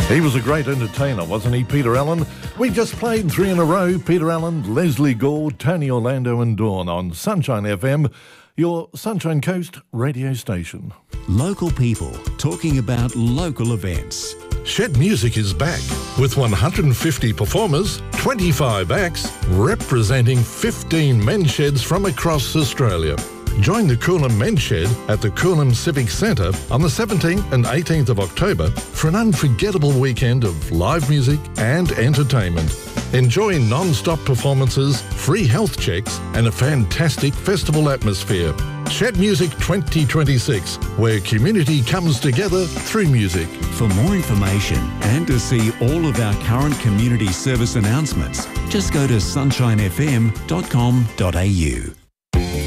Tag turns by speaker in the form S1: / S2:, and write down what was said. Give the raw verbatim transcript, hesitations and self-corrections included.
S1: He was a great entertainer, wasn't he, Peter Allen? We just played three in a row. Peter Allen, Leslie Gore, Tony Orlando and Dawn on Sunshine F M, your Sunshine Coast radio station.
S2: Local people talking about local events.
S3: Shed Music is back with one hundred fifty performers, twenty-five acts, representing fifteen men's sheds from across Australia. Join the Coolum Men's Shed at the Coolum Civic Centre on the seventeenth and eighteenth of October for an unforgettable weekend of live music and entertainment. Enjoy non-stop performances, free health checks and a fantastic festival atmosphere. Shed Music twenty twenty-six, where community comes together through music.
S2: For more information and to see all of our current community service announcements, just go to sunshine f m dot com dot a u.